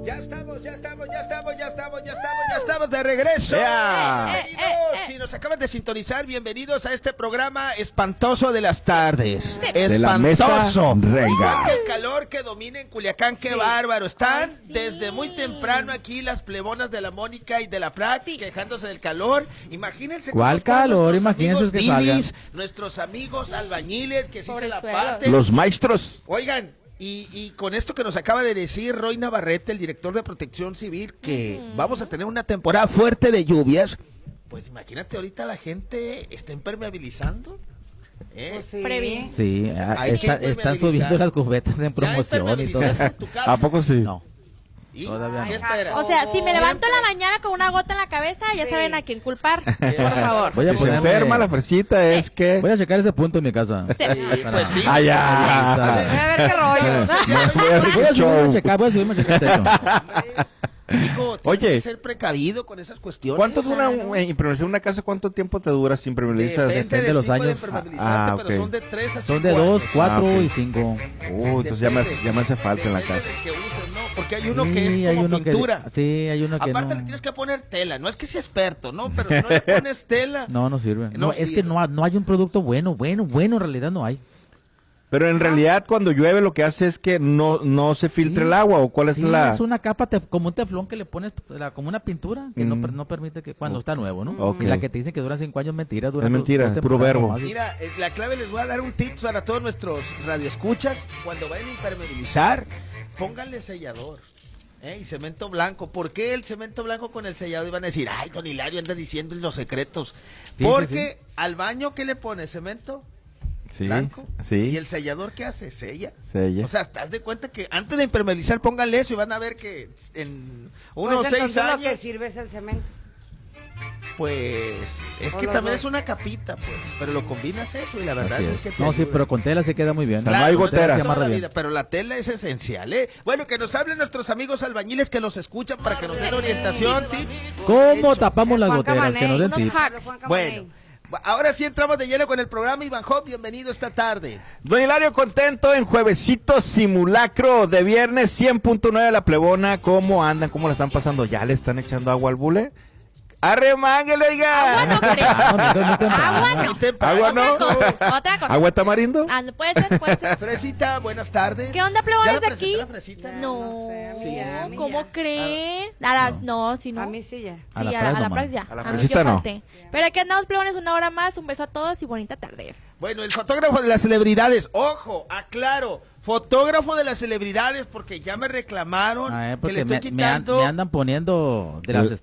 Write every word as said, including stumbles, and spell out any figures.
Ya estamos, ya estamos, ya estamos, ya estamos, ya estamos, ya estamos de regreso. Yeah. Bienvenidos, eh, eh, si nos acaban de sintonizar, bienvenidos a este programa espantoso de las tardes. Sí. De la mesa renga. El calor que domina en Culiacán, qué sí. bárbaro. Están Ay, sí. desde muy temprano aquí las plebonas de la Mónica y de la Prax sí. quejándose del calor. Imagínense. ¿Cuál calor? Imagínense que dilis, salgan. Nuestros amigos albañiles que sí Por se la suelo. parten. Los maestros. Oigan. Y, y con esto que nos acaba de decir Roy Navarrete, el director de Protección Civil, que mm. vamos a tener una temporada fuerte de lluvias, pues imagínate ahorita la gente está impermeabilizando. ¿Eh? Pues sí. Previ. Sí, está, están subiendo las cubetas en promoción y todo. ¿A poco sí? No. ¿Y? Todavía ¿Qué no. esperas? O sea, si me levanto en la mañana con una gota en la cabeza, ya sí. saben a quién culpar, por favor. Voy a si se ponerme... enferma la fresita es que... Voy a checar ese punto en mi casa. Sí. Sí, pues sí. Ah, ya. Voy a ver qué rollo. Voy a subirme a checar, voy a subirme a checar el techo. Hijo, tienes Oye, que ser precavido con esas cuestiones. ¿cuánto dura un, eh, impermeabilizar una casa? ¿Cuánto tiempo te dura sin impermeabilizar? Depende de los tipo años. de impermeabilizante, Ah, pero ok. son de tres a cinco Son de dos, años. cuatro Ah, ok. y cinco. Uh, entonces ya me, hace- ya me hace falta en la Depende casa. del que uses, ¿no? Porque hay uno Sí, que es hay como uno que- pintura. sí, hay uno que Aparte no. le tienes que poner tela, no es que sea experto, ¿no? Pero si no le pones tela. No, no sirve. No No, es sirve. que no, ha- no hay un producto bueno, bueno, bueno, en realidad no hay. Pero en realidad cuando llueve lo que hace es que no, no se filtre Sí. el agua, ¿o cuál es Sí, la...? es una capa tef- como un teflón que le pones la- como una pintura que no, Mm. per- no permite que cuando está nuevo, ¿no? Ok. Y la que te dicen que dura cinco años, mentira, dura Es dos- mentira, dos es puro temporadas verbo. nomás. Mira, eh, la clave les voy a dar un tip para todos nuestros radioescuchas. Cuando vayan a impermeabilizar, pónganle sellador. ¿eh? Y cemento blanco. ¿Por qué el cemento blanco con el sellador? Y van a decir, ay, don Hilario anda diciendo los secretos. Sí, Porque sí, al baño, ¿qué le pone? ¿Cemento? Sí, Blanco. sí. ¿Y el sellador qué hace? ¿Sella? Sella. O sea, te das de cuenta que antes de impermeabilizar, pónganle eso y van a ver que en unos Pues seis entonces años, lo que sirve es el cemento. pues, es O que los también dos. es una capita, pues, pero lo combinas eso y la verdad Así es es. que te No, sí, ayuda. pero con tela se queda muy bien. Claro, no hay con tela goteras. toda la Amarra bien. vida, pero la tela es esencial, ¿eh? Bueno, que nos hablen nuestros amigos albañiles que nos escuchan para que nos den orientación, tips. ¿Cómo Hecho. tapamos las Juan goteras? Que nos den unos tips. hacks. Juan Camaney. Bueno, ahora sí entramos de lleno con el programa. Iván Job, bienvenido esta tarde. Don Hilario, contento en juevesito simulacro de viernes, cien punto nueve La Plebona. ¿Cómo andan? ¿Cómo la están pasando? ¿Ya le están echando agua al bule? ¡Arremánguele, oiga! Agua no creo. Ah, no, muy temprano. Agua Muy no. temprano. Agua no. Otra cosa. Otra cosa. ¿Agua de tamarindo? Ah, no puede ser, puede ser. Fresita, buenas tardes. ¿Qué onda, ¿Ya plebones la de presenté aquí? la Fresita? No, No sé, a mí ya, a mí ¿cómo ya. cree? A las, no, si no. A mí sí ya. Sí, A a la la, Prax a la nomás. Prax ya. A la mí Fresita que no. falté. Pero aquí andamos, plebones, una hora más. Un beso a todos y bonita tarde. Bueno, el fotógrafo de las celebridades, ojo, aclaro, fotógrafo de las celebridades, porque ya me reclamaron Ah, eh, que porque le estoy me, me an- quitando. me andan poniendo de las El-